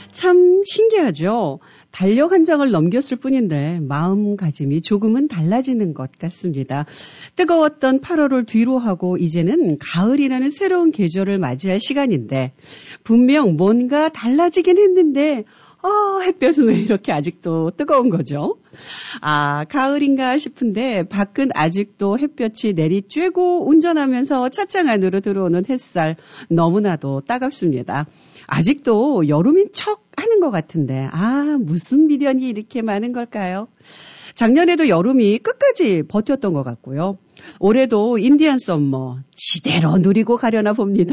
참 신기하죠. 달력 한 장을 넘겼을 뿐인데 마음가짐이 조금은 달라지는 것 같습니다. 뜨거웠던 8월을 뒤로 하고 이제는 가을이라는 새로운 계절을 맞이할 시간인데 분명 뭔가 달라지긴 했는데 햇볕은 왜 이렇게 아직도 뜨거운 거죠? 가을인가 싶은데 밖은 아직도 햇볕이 내리쬐고 운전하면서 차창 안으로 들어오는 햇살 너무나도 따갑습니다. 아직도 여름인 척 하는 것 같은데 무슨 미련이 이렇게 많은 걸까요? 작년에도 여름이 끝까지 버텼던 것 같고요. 올해도 인디안 썸머 지대로 누리고 가려나 봅니다.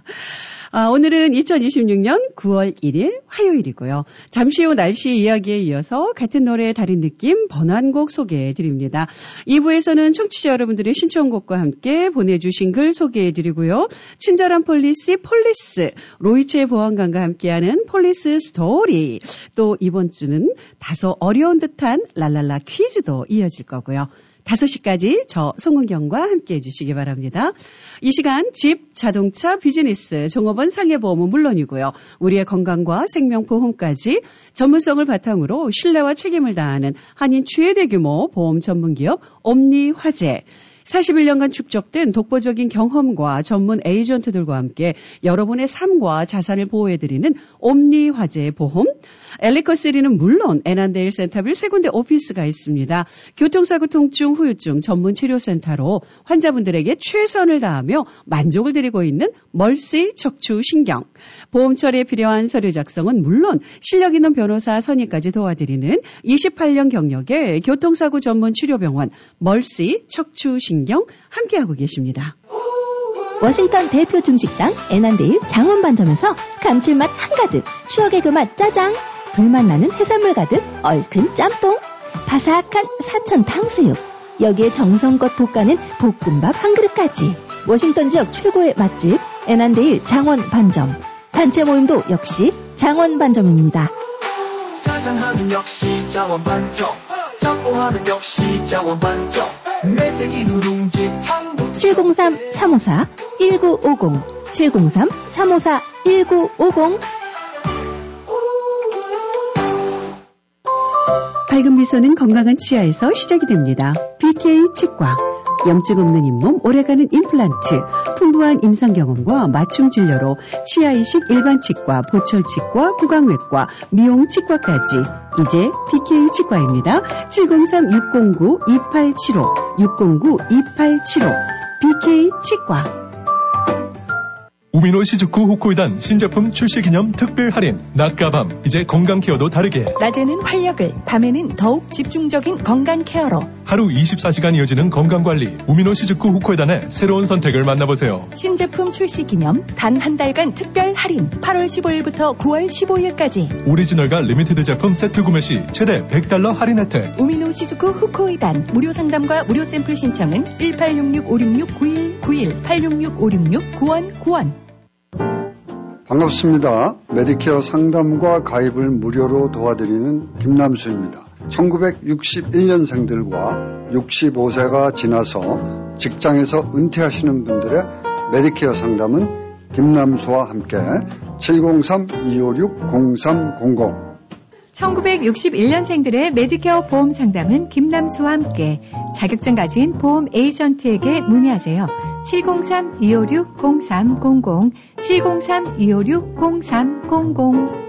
오늘은 2026년 9월 1일 화요일이고요. 잠시 후 날씨 이야기에 이어서 같은 노래의 다른 느낌 번안곡 소개해드립니다. 2부에서는 청취자 여러분들의 신청곡과 함께 보내주신 글 소개해드리고요. 친절한 폴리스 로이체 보안관과 함께하는 폴리스 스토리, 또 이번 주는 다소 어려운 듯한 랄랄라 퀴즈도 이어질 거고요. 5시까지 저 송은경과 함께해 주시기 바랍니다. 이 시간 집, 자동차, 비즈니스, 종업원 상해보험은 물론이고요. 우리의 건강과 생명보험까지 전문성을 바탕으로 신뢰와 책임을 다하는 한인 최대 규모 보험 전문기업 옴니화재. 41년간 축적된 독보적인 경험과 전문 에이전트들과 함께 여러분의 삶과 자산을 보호해드리는 옴니화재 보험. 엘리커3는 물론 애난데일 센터빌 세 군데 오피스가 있습니다. 교통사고 통증 후유증 전문 치료센터로 환자분들에게 최선을 다하며 만족을 드리고 있는 멀시 척추신경. 보험 처리에 필요한 서류 작성은 물론 실력 있는 변호사 선임까지 도와드리는 28년 경력의 교통사고 전문 치료병원 멀시 척추신경 함께하고 계십니다. 워싱턴 대표 중식당 애난데일 장원반점에서 감칠맛 한가득, 추억의 그 맛 짜장, 불맛 나는 해산물 가득 얼큰 짬뽕, 바삭한 사천 탕수육, 여기에 정성껏 볶아낸 볶음밥 한 그릇까지. 워싱턴 지역 최고의 맛집 애난데일 장원반점. 단체 모임도 역시 장원반점입니다. 짜장하면 역시 장원반점, 짬뽕하면 역시 장원반점, 매생이 누룽지 탕도. 703-354-1950 703-354-1950. 밝은 미소는 건강한 치아에서 시작이 됩니다. BK 치과. 염증 없는 잇몸, 오래가는 임플란트, 풍부한 임상 경험과 맞춤 진료로 치아 이식 일반 치과, 보철 치과, 구강외과, 미용 치과까지. 이제 BK 치과입니다. 703-609-2875 609-2875 BK 치과. 우미노 시즈쿠 후코이단 신제품 출시 기념 특별 할인. 낮과 밤, 이제 건강 케어도 다르게. 낮에는 활력을, 밤에는 더욱 집중적인 건강 케어로. 하루 24시간 이어지는 건강관리. 우미노 시즈쿠 후코이단의 새로운 선택을 만나보세요. 신제품 출시 기념 단 한 달간 특별 할인. 8월 15일부터 9월 15일까지. 오리지널과 리미티드 제품 세트 구매 시 최대 $100 할인 혜택. 우미노 시즈쿠 후코이단. 무료 상담과 무료 샘플 신청은 1866-566-9191 866-566-9191. 반갑습니다. 메디케어 상담과 가입을 무료로 도와드리는 김남수입니다. 1961년생들과 65세가 지나서 직장에서 은퇴하시는 분들의 메디케어 상담은 김남수와 함께 703-256-0300 1961년생들의 메디케어 보험 상담은 김남수와 함께 자격증 가진 보험 에이전트에게 문의하세요. 703-256-0300 703-256-0300